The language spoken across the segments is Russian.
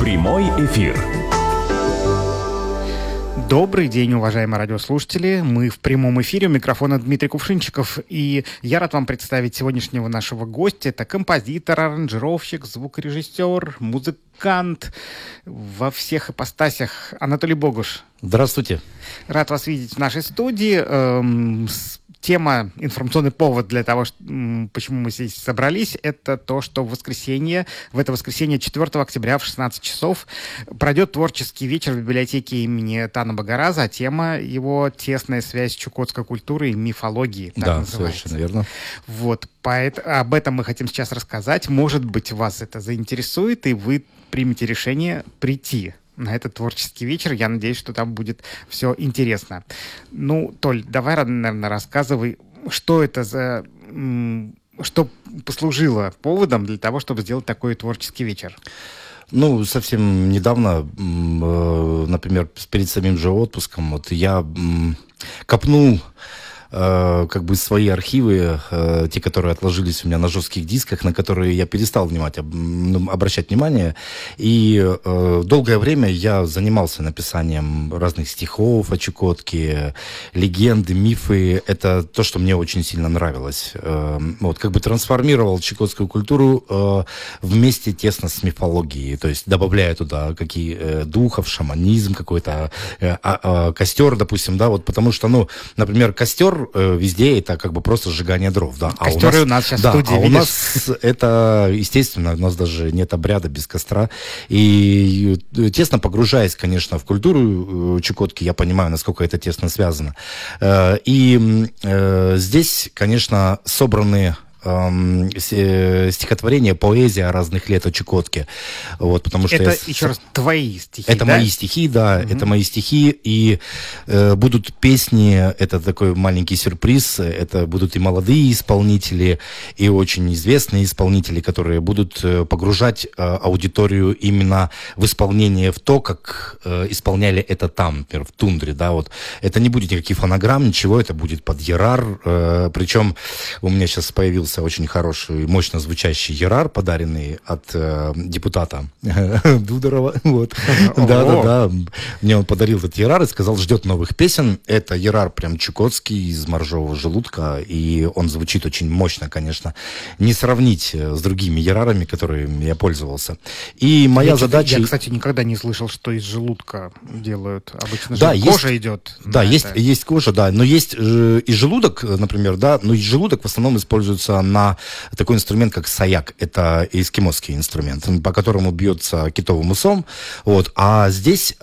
Прямой эфир. Добрый день, уважаемые радиослушатели. Мы в прямом эфире. У микрофона Дмитрий Кувшинчиков. И я рад вам представить сегодняшнего нашего гостя. Это композитор, аранжировщик, звукорежиссер, музыкант во всех ипостасях Анатолий Богуш. Здравствуйте. Рад вас видеть в нашей студии. Тема, информационный повод для того, почему мы здесь собрались, это то, что в это воскресенье 4 октября в 16 часов пройдет творческий вечер в библиотеке имени Тана Багараза, а тема его «Тесная связь с чукотской культурой и мифологией». Да, совершенно верно. Вот, об этом мы хотим сейчас рассказать. Может быть, вас это заинтересует, и вы примете решение прийти на этот творческий вечер. Я надеюсь, что там будет все интересно. Ну, Толь, давай, наверное, рассказывай, что это за... что послужило поводом для того, чтобы сделать такой творческий вечер? Ну, совсем недавно, например, перед самим же отпуском, вот я копнул как бы свои архивы, те, которые отложились у меня на жестких дисках, на которые я перестал обращать внимание. И долгое время я занимался написанием разных стихов о Чукотке, легенды, мифы. Это то, что мне очень сильно нравилось. Вот, как бы трансформировал чукотскую культуру вместе тесно с мифологией. То есть добавляя туда духов, шаманизм какой-то, костер, допустим, да, вот потому что, например, костер везде это как бы просто сжигание дров, да. Костеры у нас сейчас в студии, у нас это, естественно, у нас даже нет обряда без костра. И тесно погружаясь, конечно, в культуру Чукотки, я понимаю, насколько это тесно связано. И здесь, конечно, собраны стихотворения, поэзия разных лет о Чукотке. Вот, потому что еще раз, твои стихи, это мои стихи, да, это мои стихи, и будут песни, это такой маленький сюрприз, это будут и молодые исполнители, и очень известные исполнители, которые будут погружать аудиторию именно в исполнение, в то, как исполняли это там, например, в тундре, да, вот. Это не будет никаких фонограмм, ничего, это будет под ярар, причем у меня сейчас появился очень хороший, мощно звучащий ярар, подаренный от депутата Дударова. Вот. Да. Мне он подарил этот ярар и сказал, ждет новых песен. Это ярар прям чукотский, из моржового желудка, и он звучит очень мощно, конечно. Не сравнить с другими ярарами, которыми я пользовался. И моя задача... Я, кстати, никогда не слышал, что из желудка делают. Обычно да, кожа идет. Да, есть кожа, да. Но есть и желудок, например, да, но и желудок в основном используется на такой инструмент, как саяк. Это эскимосский инструмент, по которому бьется китовым усом. Вот. А здесь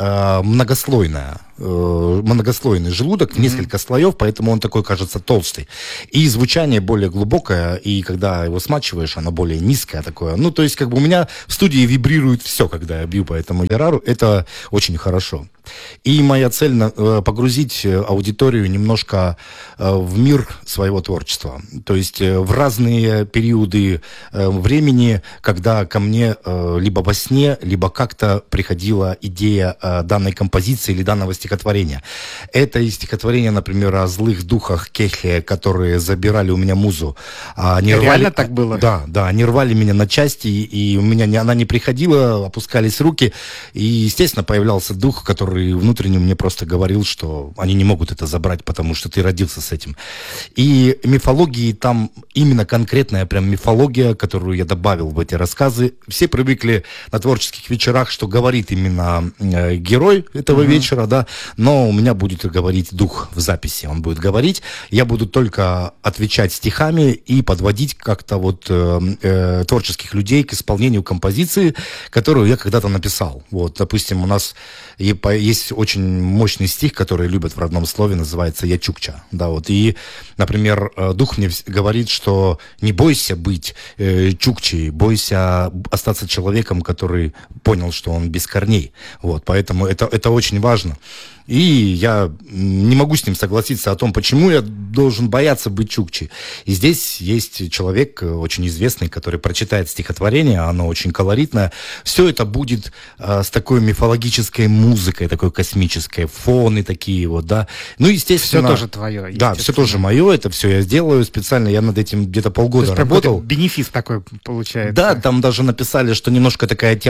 многослойный желудок, несколько слоев, поэтому он такой, кажется, толстый. И звучание более глубокое, и когда его смачиваешь, оно более низкое такое. Ну, то есть, как бы у меня в студии вибрирует все, когда я бью по этому ярару. Это очень хорошо. И моя цель погрузить аудиторию немножко в мир своего творчества. То есть в разные периоды времени, когда ко мне либо во сне, либо как-то приходила идея данной композиции или данного стихотворения. Это и стихотворение, например, о злых духах Кехле, которые забирали у меня музу. Реально так было? Да, они рвали меня на части, и у меня она не приходила, опускались руки, и, естественно, появлялся дух, который внутренне мне просто говорил, что они не могут это забрать, потому что ты родился с этим. И мифологии там именно конкретная прям мифология, которую я добавил в эти рассказы. Все привыкли на творческих вечерах, что говорит именно герой этого вечера, да, но у меня будет говорить дух в записи. Он будет говорить, я буду только отвечать стихами и подводить как-то вот творческих людей к исполнению композиции, которую я когда-то написал. Вот, допустим, у нас есть очень мощный стих, который любят в родном слове, называется «Я чукча». Да, вот. И, например, дух мне говорит, что не бойся быть чукчей, бойся остаться человеком, который понял, что он без корней. Вот. Поэтому это очень важно. И я не могу с ним согласиться о том, почему я должен бояться быть чукчей. И здесь есть человек очень известный, который прочитает стихотворение, оно очень колоритное. Все это будет с такой мифологической музыкой, такой космической, фоны такие вот, да. Ну, естественно... Все тоже твое. Да, все тоже мое, это все я сделаю специально. Я над этим где-то полгода работал. Бенефис такой получается. Да, там даже написали, что немножко такая театральная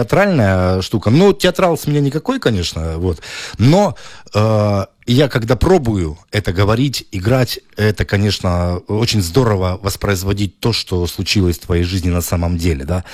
театральная штука. Ну, театрал с меня никакой, конечно, вот. Но я, когда пробую это говорить, играть, это, конечно, очень здорово воспроизводить то, что случилось в твоей жизни на самом деле, да.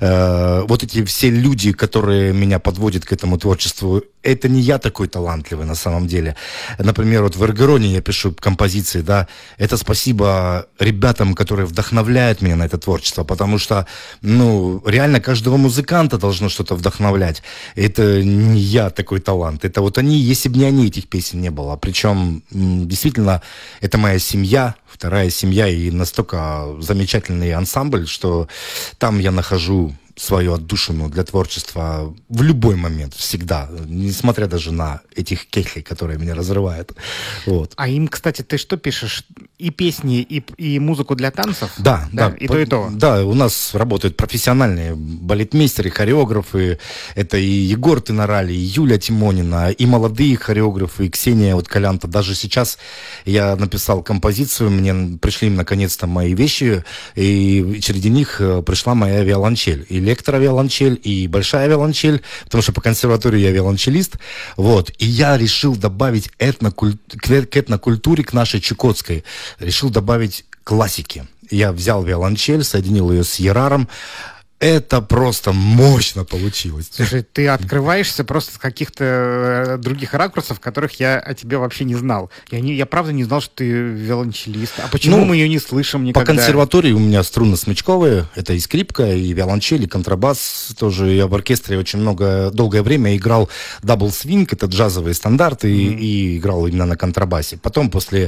Вот эти все люди, которые меня подводят к этому творчеству, это не я такой талантливый на самом деле. Например, вот в Эргероне я пишу композиции, да, это спасибо ребятам, которые вдохновляют меня на это творчество, потому что, ну, реально каждого музыканта должно что-то вдохновлять. Это не я такой талант, это вот они, если бы не они, этих песен не было. Причем, действительно, это моя семья, вторая семья, и настолько замечательный ансамбль, что там я нахожу свою отдушину для творчества в любой момент, всегда, несмотря даже на этих кехлей, которые меня разрывают. Вот. А им, кстати, ты что пишешь? И песни, и музыку для танцев? Да, да. И то, и то? Да, у нас работают профессиональные балетмейстеры, хореографы. Это и Егор Тенорали, и Юля Тимонина, и молодые хореографы, и Ксения вот Калянта. Даже сейчас я написал композицию, мне пришли наконец-то мои вещи, и среди них пришла моя виолончель. Электровиолончель и большая виолончель, потому что по консерватории я виолончелист. Вот. И я решил добавить к этнокультуре, к нашей чукотской, решил добавить классики. Я взял виолончель, соединил ее с яраром. Это просто мощно получилось. Слушай, ты открываешься просто с каких-то других ракурсов, которых я о тебе вообще не знал. Я правда не знал, что ты виолончелист. А почему мы ее не слышим никогда? По консерватории у меня струнно-смычковые. Это и скрипка, и виолончель, и контрабас. Тоже я в оркестре очень долгое время играл дабл-свинг, это джазовые стандарты, и играл именно на контрабасе. Потом после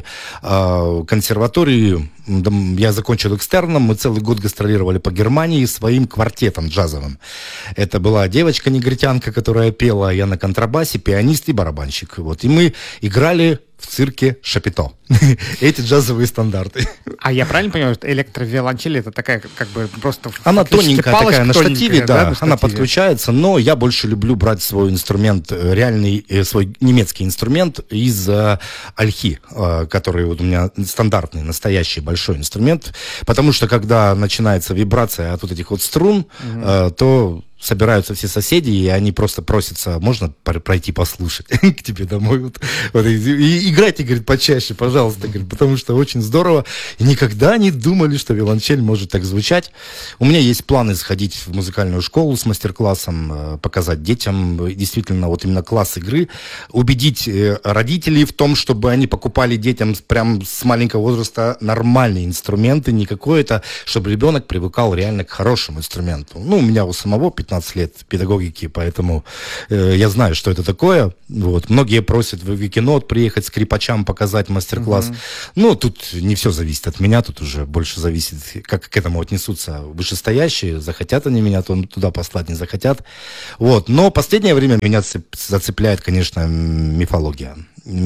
консерватории я закончил экстерном, мы целый год гастролировали по Германии своим квартетом джазовым. Это была девочка-негритянка, которая пела, я на контрабасе, пианист и барабанщик. Вот. И мы играли в цирке Шапито. Эти джазовые стандарты. А я правильно понимаю, что электровиолончель это такая как бы просто... Она тоненькая такая, на штативе, да, на она подключается, но я больше люблю брать свой инструмент, реальный, свой немецкий инструмент из ольхи, который вот у меня стандартный, настоящий большой инструмент, потому что когда начинается вибрация от вот этих вот струн, то собираются все соседи, и они просто просятся, можно пройти послушать к тебе домой. Вот, и играйте, говорит, почаще, пожалуйста, говорит, потому что очень здорово. И никогда не думали, что виолончель может так звучать. У меня есть планы сходить в музыкальную школу с мастер-классом, показать детям действительно вот именно класс игры, убедить родителей в том, чтобы они покупали детям прям с маленького возраста нормальные инструменты, не какое-то, чтобы ребенок привыкал реально к хорошему инструменту. Ну, у меня у самого 15 лет педагогики, поэтому я знаю, что это такое. Вот. Многие просят в Викинот приехать скрипачам показать мастер-класс. Ну, тут не все зависит от меня, тут уже больше зависит, как к этому отнесутся вышестоящие. Захотят они меня туда послать, не захотят. Вот. Но последнее время меня зацепляет, конечно, мифология.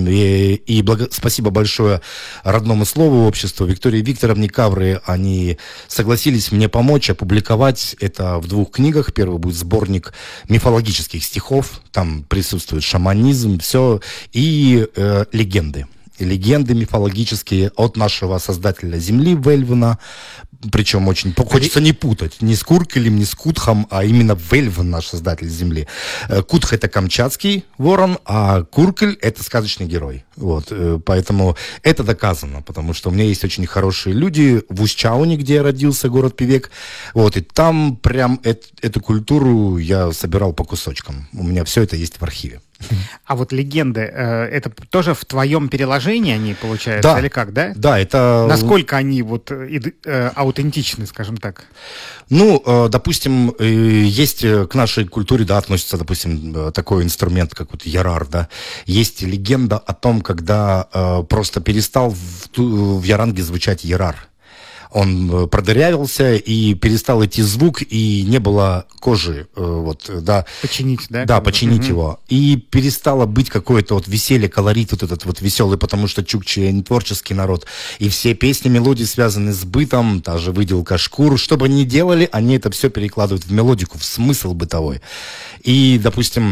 И спасибо большое родному слову обществу Виктории Викторовне Кавры. Они согласились мне помочь опубликовать это в 2 книгах. Первый будет сборник мифологических стихов. Там присутствует шаманизм, все. И легенды. Легенды мифологические от нашего создателя Земли Вельвена. Причем очень хочется не путать. Не с Куркелем, не с Кутхом, а именно Вельвен, наш создатель Земли. Кутх — это камчатский ворон, а Куркель — это сказочный герой. Вот. Поэтому это доказано, потому что у меня есть очень хорошие люди в Устьяуне, где я родился, город Певек. Вот. И там прям эту культуру я собирал по кусочкам. У меня все это есть в архиве. А вот легенды, это тоже в твоем переложении они получаются, да, или как, да? Да, это... Насколько они вот аутентичны, скажем так? Ну, допустим, есть к нашей культуре, да, относится, допустим, такой инструмент, как вот ярар, да. Есть легенда о том, когда просто перестал в яранге звучать ярар. Он продырявился, и перестал идти звук, и не было кожи, вот, да. Починить, да? Да, починить его. И перестало быть какое-то вот веселье, колорит вот этот вот веселый, потому что чукчи не творческий народ. И все песни, мелодии связаны с бытом, та же выделка шкур. Что бы ни делали, они это все перекладывают в мелодику, в смысл бытовой. И, допустим,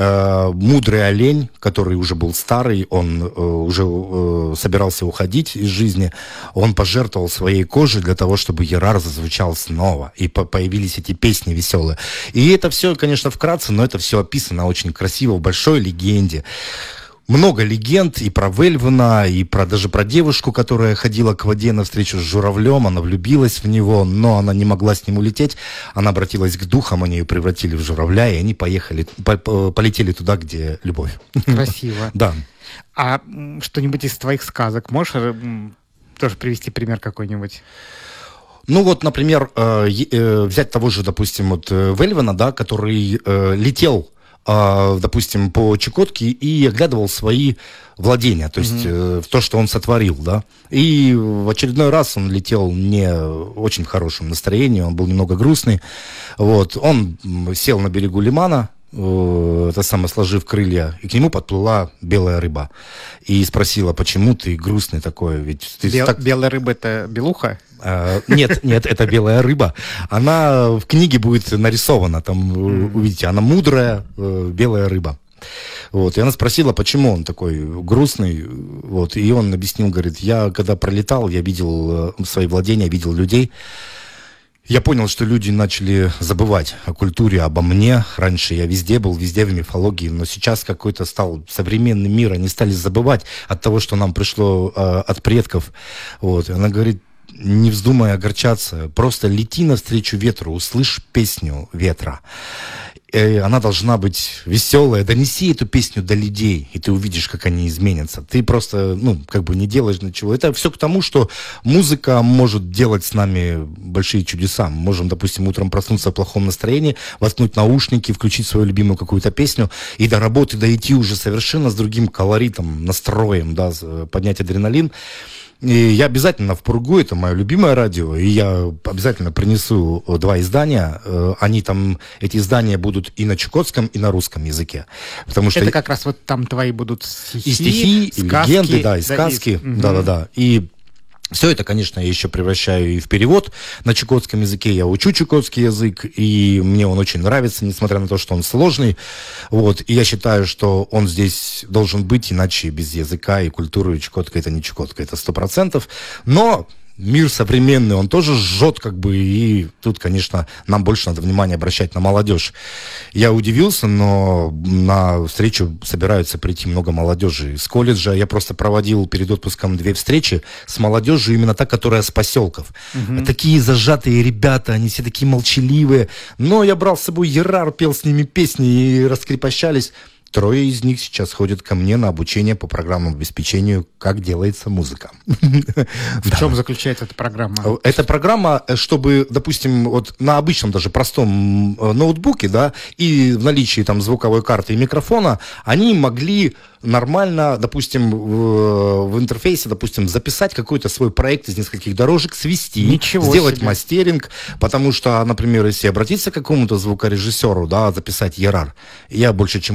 мудрый олень, который уже был старый, он уже собирался уходить из жизни, он пожертвовал своей кожей кожи для того, чтобы Ерар зазвучал снова, и появились эти песни веселые. И это все, конечно, вкратце, но это все описано очень красиво в большой легенде. Много легенд и про Вельвена, и даже про девушку, которая ходила к воде навстречу с журавлем. Она влюбилась в него, но она не могла с ним улететь. Она обратилась к духам, они ее превратили в журавля, и они полетели туда, где любовь. Красиво. Да. А что-нибудь из твоих сказок можешь тоже привести пример какой-нибудь? Ну вот, например, взять того же, допустим, вот Вельвена, да, который летел, допустим, по Чукотке и оглядывал свои владения, то есть то, что он сотворил, да. И в очередной раз он летел не очень в хорошем настроении, он был немного грустный. Вот. Он сел на берегу лимана, сложив крылья, и к нему подплыла белая рыба. И спросила, почему ты грустный такой? Ведь ты Белая рыба — это белуха? Нет, это белая рыба. Она в книге будет нарисована, там, увидите, она мудрая белая рыба. Вот, и она спросила, почему он такой грустный, вот, и он объяснил, говорит, я когда пролетал, я видел свои владения, видел людей, я понял, что люди начали забывать о культуре, обо мне. Раньше я везде был, везде в мифологии, но сейчас какой-то стал современный мир, они стали забывать от того, что нам пришло от предков. Вот, и она говорит, не вздумай огорчаться, просто лети навстречу ветру, услышь песню ветра. И она должна быть веселая, донеси эту песню до людей, и ты увидишь, как они изменятся. Ты просто, не делаешь ничего. Это все к тому, что музыка может делать с нами большие чудеса. Мы можем, допустим, утром проснуться в плохом настроении, воткнуть наушники, включить свою любимую какую-то песню, и до работы дойти уже совершенно с другим колоритом, настроем, да, поднять адреналин. И я обязательно в Пургу, это мое любимое радио, и я обязательно принесу 2 издания. Они там, эти издания будут и на чукотском, и на русском языке. Потому что это как раз вот там твои будут стихи, и стихи, и сказки, легенды, да, и сказки. Да. И все это, конечно, я еще превращаю и в перевод на чукотском языке. Я учу чукотский язык, и мне он очень нравится, несмотря на то, что он сложный. Вот. И я считаю, что он здесь должен быть, иначе без языка и культуры Чукотка это не Чукотка, это 100%. Но мир современный, он тоже жжет, и тут, конечно, нам больше надо внимание обращать на молодежь. Я удивился, но на встречу собираются прийти много молодежи из колледжа. Я просто проводил перед отпуском 2 встречи с молодежью, именно та, которая с поселков. Такие зажатые ребята, они все такие молчаливые. Но я брал с собой Ерар, пел с ними песни и раскрепощались. 3 из них сейчас ходят ко мне на обучение по программному обеспечению, как делается музыка. В чем заключается эта программа? Эта программа, чтобы, допустим, вот на обычном даже простом ноутбуке, да, и в наличии там звуковой карты и микрофона, они могли нормально, допустим, в интерфейсе, допустим, записать какой-то свой проект из нескольких дорожек, свести, сделать мастеринг, потому что, например, если обратиться к какому-то звукорежиссеру, да, записать Ерар, я больше чем